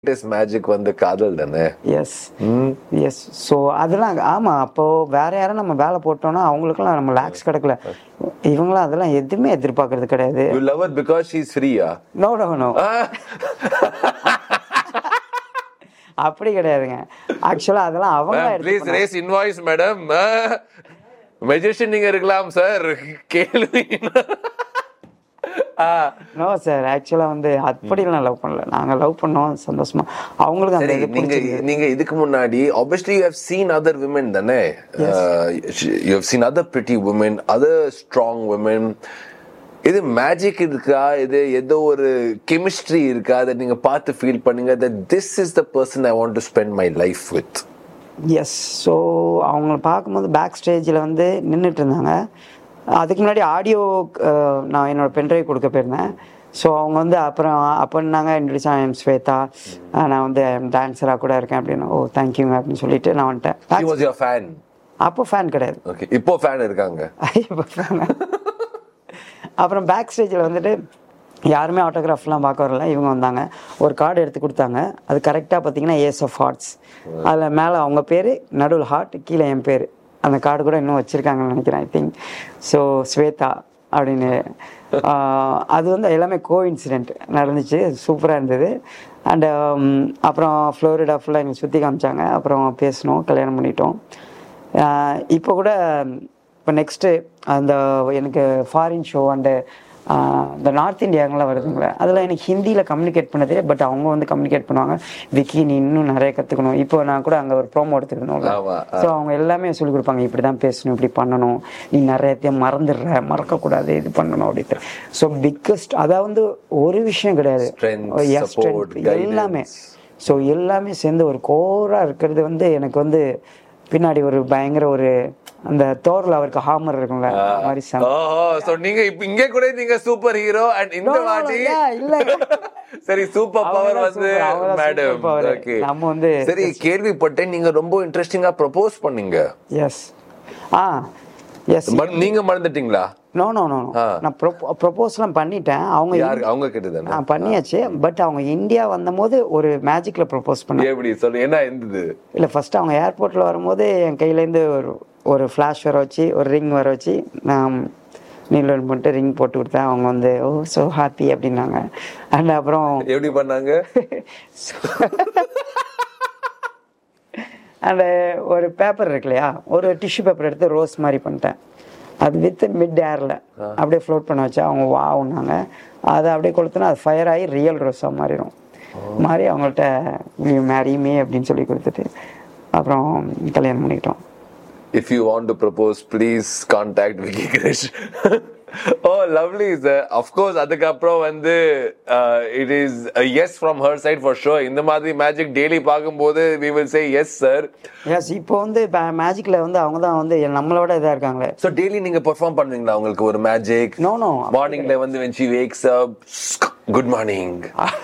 Magic வந்து காதல் தானே. S S. ஸோ அதெல்லாம் ஆமாம். அப்போது வேற யாரும் நம்ம வேலை போட்டோம்னா அவங்களுக்குலாம் நம்ம லேக்ஸ் கிடைக்கல. இவங்களாம் அதெல்லாம் எதுவுமே எதிர்பார்க்கறது கிடையாது. You love her because she's free-ஆ? No no no, அப்படி கிடையாதுங்க. ஆக்சுவலாக அதெல்லாம் அவங்க please race invoice madam. Magician நீங்க இருக்கலாம் சார். கேள்வி நோ சார், ஆக்சுவலாக வந்து அப்படிலாம் லவ் பண்ணல. நாங்கள் லவ் பண்ணோம் சந்தோஷமா. அவங்களுக்கு அந்த இது பிடிச்சிருக்கு. நீங்க இதுக்கு முன்னாடி obviously you have seen other women தானே. You have seen other pretty women, other strong women. இது மேஜிக் இருக்கா? இது ஏதோ ஒரு கெமிஸ்ட்ரி இருக்கா? அதை நீங்க பார்த்து ஃபீல் பண்ணுங்க that this is the person I want to spend my life with. S. So அவங்கள பார்க்கும்போது பேக் ஸ்டேஜில் வந்து நின்றுட்டு இருந்தாங்க. அதுக்கு முன்னாடி ஆடியோ நான் என்னோடய பென்ட்ரைவ் கொடுக்க போயிருந்தேன். ஸோ அவங்க வந்து அப்போன்னாங்க இன்ட்ரடியூஸ் ஐஎம் ஸ்வேதா, நான் வந்து டான்ஸராக கூட இருக்கேன் அப்படின்னு. ஓ தேங்க்யூங்க அப்படின்னு சொல்லிட்டு நான் வந்துட்டேன். அப்போ ஃபேன் கிடையாது, இப்போ ஃபேன் இருக்காங்க. அப்புறம் பேக் ஸ்டேஜில் வந்துட்டு யாருமே ஆட்டோகிராஃப்லாம் பார்க்க வரல. இவங்க வந்தாங்க, ஒரு கார்டு எடுத்து கொடுத்தாங்க. அது கரெக்டாக பார்த்தீங்கன்னா ஏஸ் ஆஃப் ஹார்ட்ஸ். அதில் மேலே அவங்க பேர், நடுவில் ஹார்ட், கீழே என் பேர். அந்த கார்டு கூட இன்னும் வச்சுருக்காங்கன்னு நினைக்கிறேன், ஐ திங்க். ஸோ ஸ்வேதா அப்படின்னு. அது வந்து எல்லாமே கோஇன்சிடென்ட் நடந்துச்சு. சூப்பராக இருந்தது. அண்டு அப்புறம் ஃப்ளோரிடா ஃபுல்லாக எங்களுக்கு சுற்றி காமிச்சாங்க. அப்புறம் பேசினோம், கல்யாணம் பண்ணிட்டோம். இப்போ கூட இப்போ நெக்ஸ்ட்டு அந்த எனக்கு ஃபாரின் ஷோ அண்டு இந்த நார்த் இந்தியாங்கெலாம் வருதுங்களே, அதில் எனக்கு ஹிந்தியில் கம்யூனிகேட் பண்ண தெரியும். பட் அவங்க வந்து கம்யூனிகேட் பண்ணுவாங்க. விக்கி நீ இன்னும் நிறைய கற்றுக்கணும். இப்போ நான் கூட அங்கே ஒரு ப்ரோமோ எடுத்துக்கணும்ல. ஸோ அவங்க எல்லாமே சொல்லிக் கொடுப்பாங்க, இப்படி தான் பேசணும், இப்படி பண்ணணும், நீ நிறையத்தையும் மறக்கக்கூடாது, இது பண்ணணும் அப்படின்ட்டு. ஸோ பிக்கஸ்ட் அதாவது வந்து ஒரு விஷயம் கிடையாது, எல்லாமே. ஸோ எல்லாமே சேர்ந்து ஒரு கோராக இருக்கிறது வந்து எனக்கு வந்து பின்னாடி ஒரு பயங்கர ஒரு அந்த தோர்ல அவருக்கு ஹாமர் இருக்கும்ல மாதிரி. சோ நீங்க இங்க கூட நீங்க சூப்பர் ஹீரோ அண்ட் இந்த வாட்டி இல்ல சரி சூப்பர் பவர் வந்து மேடம். ஓகே, நம்ம வந்து சரி கேள்விப்பட்டேன் நீங்க ரொம்ப இன்ட்ரஸ்டிங்கா ப்ரோபோஸ் பண்ணீங்க. எஸ். எஸ். நீங்க மறந்துட்டீங்களா? நோ நோ நோ, நான் ப்ரொபோஸ்லாம் பண்ணிட்டேன். அவங்க கிட்ட நான் பண்ணியாச்சு. பட் அவங்க இந்தியா வந்தபோது ஒரு மேஜிக்ல ப்ரொபோஸ் பண்ணேன். எப்படி சொல்லு, என்ன இருந்தது? இல்ல ஃபர்ஸ்ட் அவங்க ஏர்போர்ட்ல வரும்போது என் கையிலேருந்து ஒரு ஃபிளாஷ் வர வச்சு, ஒரு ரிங் வர வச்சு, நான் நீலன் பண்ணிட்டு ரிங் போட்டு கொடுத்தேன். அவங்க வந்து ஓ ஸோ ஹாப்பி அப்படின்னாங்க. அண்ட் அப்புறம் எப்படி பண்ணாங்க? அந்த ஒரு பேப்பர் இருக்கு இல்லையா, ஒரு டிஷ்யூ பேப்பர் எடுத்து ரோஸ் மாதிரி பண்ணிட்டேன். அது வித் மிட் ஏரில் அப்படியே ஃப்ளோட் பண்ண வச்சா அவங்க வாவுனாங்க. அதை அப்படியே கொடுத்தோன்னா அது ஃபயர் ஆகி ரியல் ரோஸாக மாறிடும். மாறி அவங்கள்ட்ட மேரி மீ அப்படின்னு சொல்லி கொடுத்துட்டு அப்புறம் கல்யாணம் பண்ணிக்கிட்டோம். If you want to propose, please contact Vicky Krish. Oh, lovely, sir. Of course, adukapro vandu it is a yes from her side for sure. இந்த மாதிரி magic daily பாக்கும்போது we will say yes sir. Yes, இப்போ வந்து மேஜிக்ல வந்து அவங்க தான் வந்து நம்மளோட இதா இருக்காங்க. So daily நீங்க perform பண்ணுவீங்களா உங்களுக்கு ஒரு magic? No no. Morningல வந்து when she wakes up, good morning.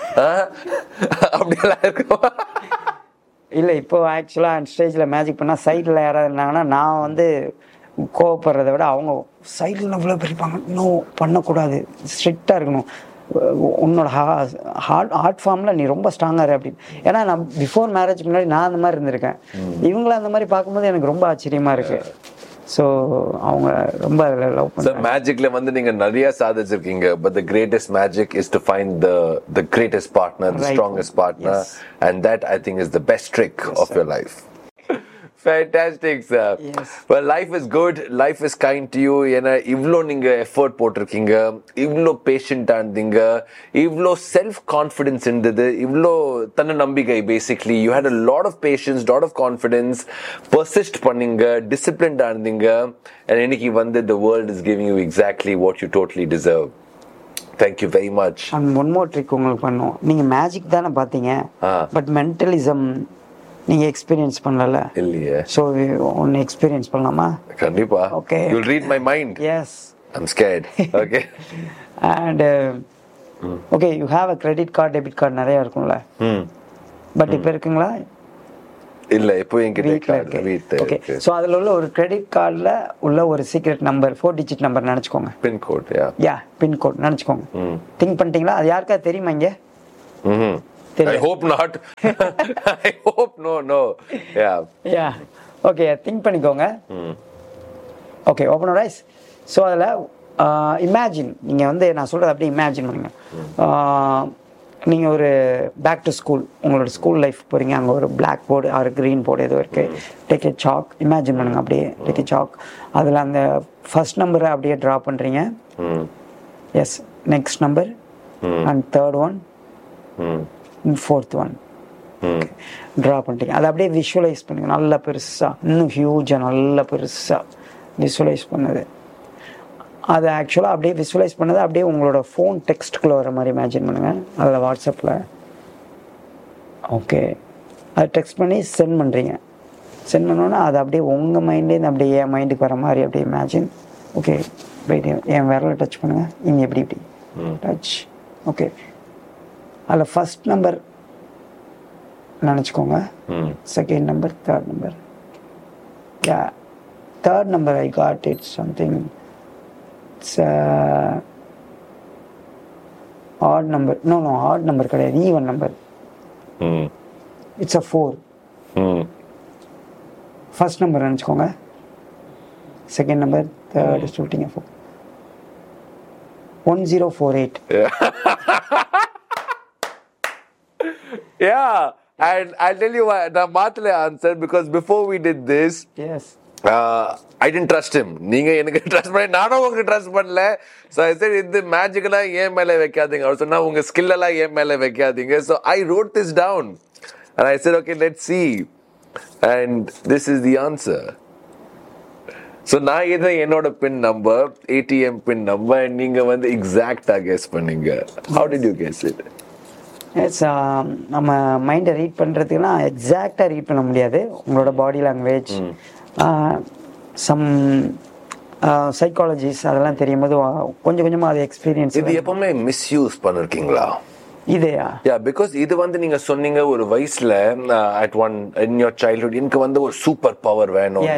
அப்படியெல்லாம் இருக்குமா? இல்லை, இப்போ ஆக்சுவலாக ஸ்டேஜில் மேஜிக் பண்ணால் சைடில் யாராவது இருந்தாங்கன்னா நான் வந்து கோவப்படுறத விட அவங்க சைடில் இவ்வளோ பிரிப்பாங்க. இன்னும் பண்ணக்கூடாது, ஸ்ட்ரிக்டாக இருக்கணும், உன்னோட ஹார்ட் ஃபார்மில் நீ ரொம்ப ஸ்ட்ராங்காக இரு அப்படின்னு. ஏன்னா நான் பிஃபோர் மேரேஜ் முன்னாடி நான் அந்த மாதிரி இருந்திருக்கேன். இவங்கள அந்த மாதிரி பார்க்கும்போது எனக்கு ரொம்ப ஆச்சரியமாக இருக்குது. ஸோ அவங்க ரொம்ப அதில் லவ் பண்ணுறாங்க. மேஜிக்ல வந்து நீங்க நிறைய சாதிச்சிருக்கீங்க. But the greatest magic is to find the greatest partner, the strongest partner, and that I think is the best trick of your life. Fantastic sir. Yes. Well, life is good, life is kind to you. ஏன்னா இவ்ளோ நீங்க effort போட்டிருக்கீங்க, இவ்ளோ பேஷண்டா இருந்தீங்க, இவ்ளோ self confidence இருந்தது, இவ்ளோ தன்ன நம்பிக்கை. Basically you had a lot of patience, lot of confidence, persist பண்ணீங்க, டிசிப்ளின்டா இருந்தீங்க, and இன்னைக்கு வந்து the world is giving you exactly what you totally deserve. Thank you very much. And one more trick உங்களுக்கு பண்ணுவோம். நீங்க மேஜிக் தானே பாத்தீங்க, but mentalism நீங்க எக்ஸ்பீரியன்ஸ் பண்ணல இல்லையே. சோ ஒன்னு எக்ஸ்பீரியன்ஸ் பண்ணலாமா? கண்டிப்பா. Okay, you will read my mind. Yes, I'm scared. Okay. And okay, you have a credit card, debit card நிறைய இருக்கும்ல. பட் இப்போ இருக்குங்களா? இல்ல, இப்போ என்கிட்ட வீட்ல. ஓகே, சோ அதுல உள்ள ஒரு கிரெடிட் கார்டுல உள்ள ஒரு சீக்ரெட் நம்பர், 4 டிஜிட் நம்பர் நினைச்சுக்கோங்க. பின் கோட். யா பின் கோட் நினைச்சுக்கோங்க. திங்க் பண்ணிட்டீங்களா? அது யாருக்கா தெரியுமா? இங்க I hope not. I hope no. Yeah. Okay think பண்ணிக்கோங்க. Okay open your eyes. So அதில் இமேஜின் நீங்கள் வந்து நான் சொல்கிறது அப்படியே இமேஜின் பண்ணுங்க. நீங்கள் ஒரு பேக் டு ஸ்கூல், உங்களோட ஸ்கூல் லைஃப் போகிறீங்க, அங்கே ஒரு black board R green board எதுவும் இருக்குது. டேக் ஏ சாக், இமேஜின் பண்ணுங்கள் அப்படியே. டேக் ஏ சாக், அதில் அந்த ஃபர்ஸ்ட் நம்பரை அப்படியே ட்ரா பண்ணுறீங்க. S, next number and third one, fourth one draw பண்ணிட்டீங்க. அதை அப்படியே விஷுவலைஸ் பண்ணுங்க நல்லா பெருசாக, இன்னும் ஹியூஜாக நல்லா பெருசாக விஷுவலைஸ் பண்ணுது. அதை ஆக்சுவலாக அப்படியே விஷுவலைஸ் பண்ணது அப்படியே உங்களோட ஃபோன் டெக்ஸ்ட்டுக்குள்ளே வர மாதிரி இமேஜின் பண்ணுங்கள். அதில் வாட்ஸ்அப்பில் ஓகே அதை டெக்ஸ்ட் பண்ணி சென்ட் பண்ணுறீங்க. சென்ட் பண்ணோன்னா அது அப்படியே உங்கள் மைண்ட்லேருந்து அப்படியே என் மைண்டுக்கு வர மாதிரி அப்படியே இமேஜின். ஓகே வெயிட், என் விரலை டச் பண்ணுங்கள். இங்கே எப்படி டச். ஓகே, அதில் ஃபஸ்ட் நம்பர் நினச்சிக்கோங்க, second number, third number. Yeah, third number I got it something. It's odd number. No, odd number கிடையாது, even number. It's a 4. First number நினச்சிக்கோங்க, second number, third is shooting a 4. 1048. Yeah, and I'll tell you why. நான் மாத்தல answer because before we did this, yes, I didn't trust him. நீங்க எனக்கு trust பண்ணி நானும் உங்களுக்கு trust பண்ணல. So I said இது மேஜிக்கெல்லாம் ஏன் மேலே வைக்காதீங்க. அவர் சொன்னா உங்க ஸ்கில் எல்லாம் ஏன் மேலே வைக்காதீங்க. So I wrote this down and I said okay, let's see, and this is the answer. So நான் இது என்னோட பின் நம்பர், ATM பின் நம்பர், நீங்க வந்து எக்ஸாக்டா கெஸ் பண்ணீங்க. How did you guess it? S, நம்ம மைண்டை ரீட் பண்ணுறதுக்குன்னா எக்ஸாக்டாக ரீட் பண்ண முடியாது. உங்களோட பாடி லாங்குவேஜ், சம் சைக்காலஜிஸ் அதெல்லாம் தெரியும் போது கொஞ்சம் கொஞ்சமாக அது எக்ஸ்பீரியன்ஸ். இது எப்பவுமே மிஸ்யூஸ் பண்ணிருக்கீங்களா? இதையா? பிகாஸ் இது வந்து நீங்க சொன்னீங்க ஒரு வயசுல at one in your childhood எனக்கு வந்து ஒரு சூப்பர் பவர் வேணும்.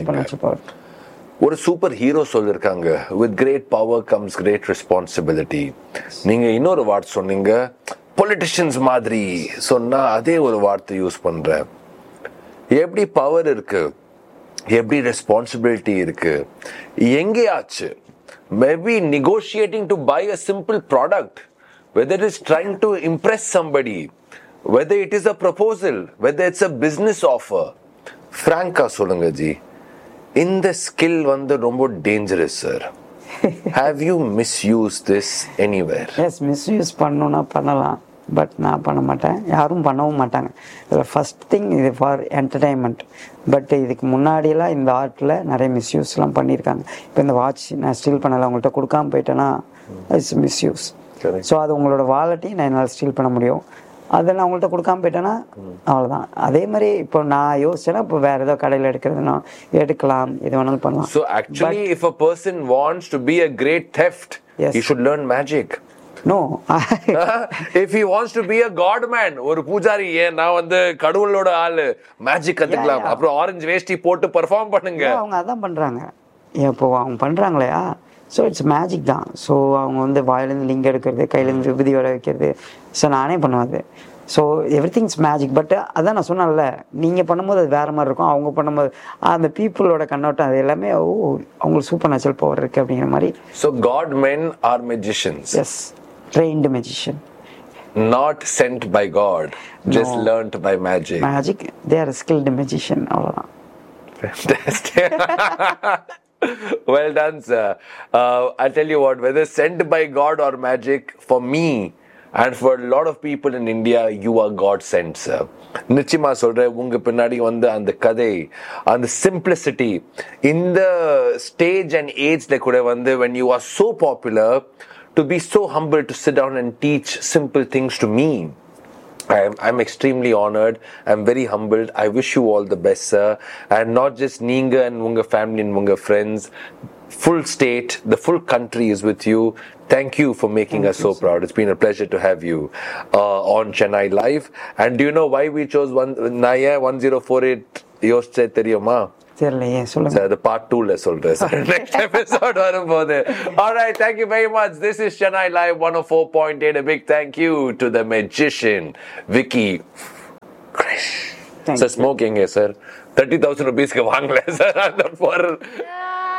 ஒரு சூப்பர் ஹீரோ சொல்லிருக்காங்க, with great power comes great responsibility. நீங்க இன்னொரு வார்த்தை சொன்னீங்க, பொலிட்டிஷியன்ஸ் மாதிரி சொன்னா அதே ஒரு வார்த்தை யூஸ் பண்றேன். எப்படி பவர் இருக்கு, எப்படி ரெஸ்பான்சிபிலிட்டி இருக்கு, எங்கேயாச்சு maybe negotiating to by a simple product, whether it is trying to impress somebody, whether it is a proposal, whether it's a business offer. Franka சொல்லுங்க ஜி, இந்த ஸ்கில் வந்து ரொம்ப dangerous sir. Have you misused this anywhere? Yes, misuse பண்ணணும்னா பண்ணலாம், but நான் பண்ண மாட்டேன், யாரும் பண்ணவும் மாட்டாங்க. இதில் ஃபஸ்ட் திங் இது ஃபார் என்டர்டைன்மெண்ட். பட் இதுக்கு முன்னாடியெல்லாம் இந்த ஆர்ட்டில் நிறைய மிஸ்யூஸ்லாம் பண்ணியிருக்காங்க. இப்போ இந்த வாட்ச் நான் ஸ்டீல் பண்ணலை, உங்கள்கிட்ட கொடுக்காம போயிட்டேன்னா இட்ஸ் மிஸ்யூஸ். ஸோ அது உங்களோட வாலெட்டையும் நான் என்னால் ஸ்டீல் பண்ண முடியும். அதை நான் உங்கள்கிட்ட கொடுக்காம போயிட்டேன்னா அவ்வளோதான். அதே மாதிரி இப்போ நான் யோசிச்சேன்னா இப்போ வேற ஏதோ கடையில் எடுக்கிறதுனா எடுக்கலாம், எது வேணாலும் பண்ணலாம். So actually if a person wants to be a great theft, yes, he should learn magic. No. If he wants to be a god man, ஒரு பூஜாரி, நான் வந்து கடவுளோட ஆளு, மேஜிக் கத்துக்கலாம், அப்புறம் ஆரஞ்சு வேஷ்டி போட்டு பெர்ஃபார்ம் பண்ணுங்க. அவங்க அதான் பண்றாங்க இப்போ, அவங்க பண்றாங்களையா. ஸோ இட்ஸ் மேஜிக் தான். ஸோ அவங்க வந்து வாயிலேருந்து லிங்க் எடுக்கிறது, கையிலேருந்து விபூதி வர வைக்கிறது, ஸோ நானே பண்ணுவேன். So every things magic. But அதான் நான் சொன்னேன்ல, நீங்கள் பண்ணும்போது அது வேறு மாதிரி இருக்கும், அவங்க பண்ணும்போது அந்த பீப்புளோட கண்ணோட்டம் அது எல்லாமே அவங்களுக்கு சூப்பர் நேச்சுரல் பவர் இருக்குது அப்படிங்கிற மாதிரி. So God men R magicians. S, trained magician, not sent by God, just learnt by magic. They are a skilled magician. Fantastic. Well done, sir. I'll tell you what, whether sent by God or magic, for me and for a lot of people in India, you are God sent, sir. நிச்சயமா சொல்றேன், உங்க பின்னாடி வந்து அந்த கதை, அந்த simplicity, இந்த stage and ஏஜ்ல கூட வந்து when you are so popular, to be so humble to sit down and teach simple things to me, I'm extremely honored. I'm very humbled. I wish you all the best, sir. And not just Neenga and Munga family and Munga friends, full state, the full country is with you. Thank you for making us so proud. It's been a pleasure to have you on Chennai Live. And do you know why we chose 1048 யோசிச்சே தெரியுமா? தெரியலையே சொல்லுங்க. Sir அது part 2ல சொல்றேன் sir next episode வரும்போது. Alright, thank you very much. This is Chennai Live 104.8. A big thank you to the magician Vicky Krish. Thank Sir, smoking है sir. 30,000 rupees के वांगले sir அந்த பொருள்